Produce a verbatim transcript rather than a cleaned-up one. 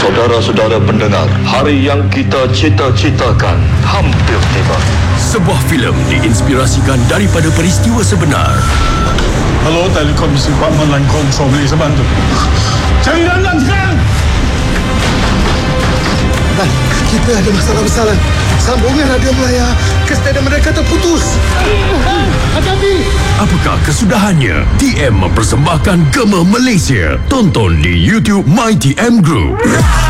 Saudara-saudara pendengar, hari yang kita cita-citakan hampir tiba. Sebuah filem diinspirasikan daripada peristiwa sebenar. Halo, Telekomisi Department Line Control, boleh saya bantu? Cari dalam sekarang! Dan kita ada masalah besar. Sambungan radio Melaya ke stadium mereka terputus. Hati-hati! Apakah kesudahannya? T M mempersembahkan Gema Malaysia. Tonton di YouTube My T M Group.